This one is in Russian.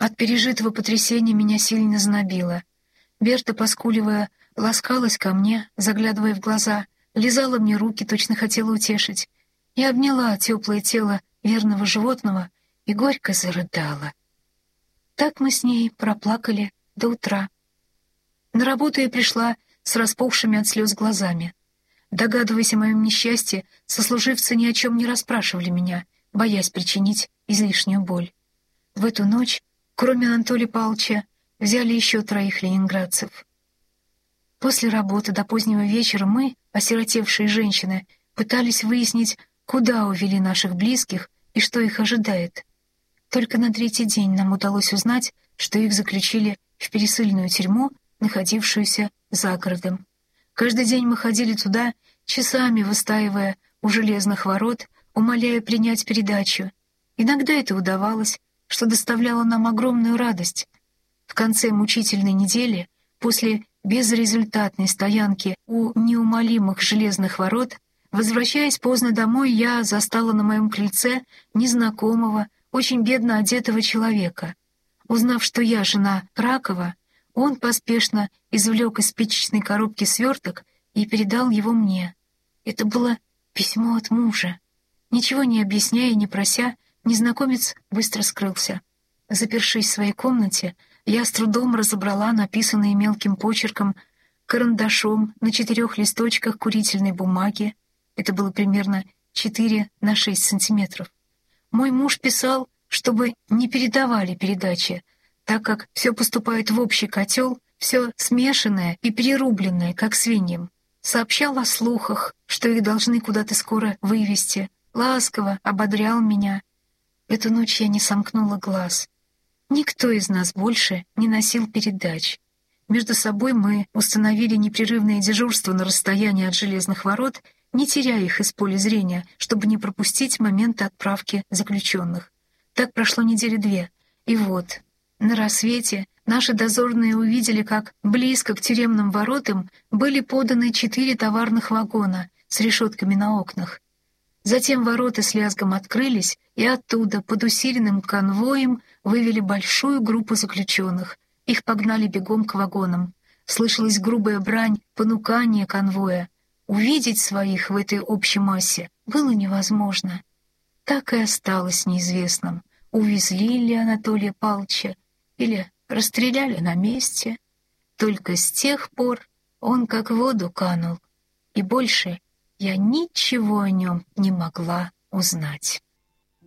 От пережитого потрясения меня сильно знобило. Берта, поскуливая, ласкалась ко мне, заглядывая в глаза, лизала мне руки, точно хотела утешить. Я обняла теплое тело верного животного и горько зарыдала. Так мы с ней проплакали до утра. На работу я пришла с распухшими от слез глазами. Догадываясь о моем несчастье, сослуживцы ни о чем не расспрашивали меня, боясь причинить излишнюю боль. В эту ночь, кроме Анатолия Павловича, взяли еще 3 ленинградцев. После работы до позднего вечера мы, осиротевшие женщины, пытались выяснить, куда увели наших близких и что их ожидает. Только на 3-й день нам удалось узнать, что их заключили в пересыльную тюрьму, находившуюся за городом. Каждый день мы ходили туда, часами выстаивая у железных ворот, умоляя принять передачу. Иногда это удавалось, что доставляло нам огромную радость. В конце мучительной недели, после безрезультатной стоянки у неумолимых железных ворот, возвращаясь поздно домой, я застала на моем крыльце незнакомого, очень бедно одетого человека. Узнав, что я жена Кракова, он поспешно извлек из спичечной коробки сверток и передал его мне. Это было письмо от мужа. Ничего не объясняя и не прося, незнакомец быстро скрылся. Запершись в своей комнате, я с трудом разобрала написанные мелким почерком карандашом на 4 листочках курительной бумаги. Это было примерно 4 на 6 сантиметров. Мой муж писал, чтобы не передавали передачи, так как все поступает в общий котел, все смешанное и перерубленное, как свиньям. Сообщал о слухах, что их должны куда-то скоро вывезти. Ласково ободрял меня. Эту ночь я не сомкнула глаз. Никто из нас больше не носил передач. Между собой мы установили непрерывное дежурство на расстоянии от железных ворот, не теряя их из поля зрения, чтобы не пропустить момента отправки заключенных. Так прошло 2 недели. И вот, на рассвете наши дозорные увидели, как близко к тюремным воротам были поданы 4 товарных вагона с решетками на окнах. Затем ворота с лязгом открылись, и оттуда под усиленным конвоем вывели большую группу заключенных. Их погнали бегом к вагонам. Слышалась грубая брань, понукание конвоя. Увидеть своих в этой общей массе было невозможно. Так и осталось неизвестным, увезли ли Анатолия Павловича или расстреляли на месте. Только с тех пор он как в воду канул, и больше я ничего о нем не могла узнать.